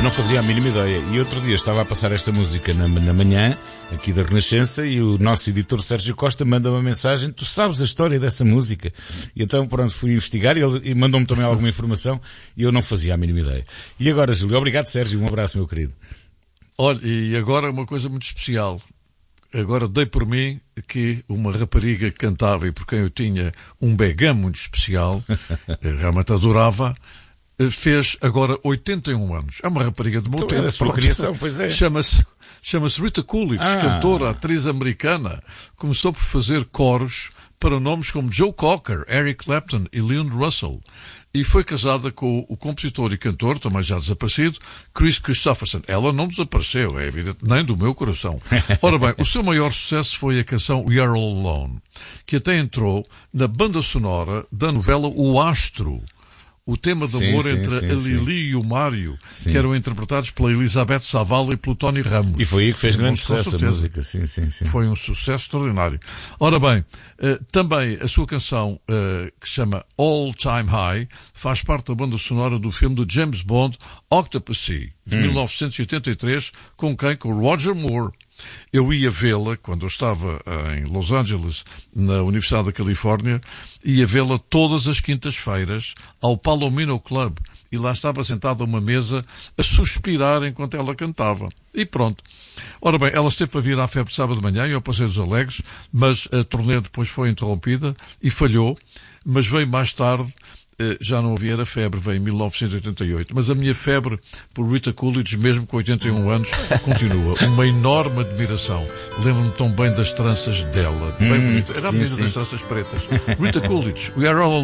não fazia a mínima ideia. E outro dia estava a passar esta música na manhã, aqui da Renascença, e o nosso editor Sérgio Costa manda uma mensagem: tu sabes a história dessa música? E então, pronto, fui investigar e mandou-me também alguma informação e eu não fazia a mínima ideia. E agora, Júlio, obrigado, Sérgio, um abraço, meu querido. Olha, e agora uma coisa muito especial. Agora dei por mim que uma rapariga que cantava e por quem eu tinha um begam muito especial, realmente adorava, fez agora 81 anos. É uma rapariga do meu Então, tempo. é da sua criação, pois é. Chama-se Rita Coolidge, cantora, atriz americana. Começou por fazer coros para nomes como Joe Cocker, Eric Clapton e Leon Russell. E foi casada com o compositor e cantor, também já desaparecido, Chris Christopherson. Ela não desapareceu, é evidente, nem do meu coração. Ora bem, o seu maior sucesso foi a canção We Are All Alone, que até entrou na banda sonora da novela O Astro. O tema de amor entre a Lili e o Mário, que eram interpretados pela Elizabeth Savala e pelo Tony Ramos. E foi aí que fez grande sucesso a música. Sim. Foi um sucesso extraordinário. Ora bem, também a sua canção, que se chama All Time High, faz parte da banda sonora do filme de James Bond, Octopussy, de 1983, com quem? Com Roger Moore. Eu ia vê-la, quando eu estava em Los Angeles, na Universidade da Califórnia, ia vê-la todas as quintas-feiras ao Palomino Club. E lá estava sentada a uma mesa a suspirar enquanto ela cantava. E pronto. Ora bem, ela esteve para vir à Febre de sábado de manhã e ao Passeio dos Alegres, mas a turnê depois foi interrompida e falhou, mas veio mais tarde. Já não havia era febre, veio em 1988. Mas a minha febre por Rita Coolidge, mesmo com 81 anos, continua. Uma enorme admiração. Lembro-me tão bem das tranças dela. Bem bonita. Era a menina das tranças pretas. Rita Coolidge, We Are All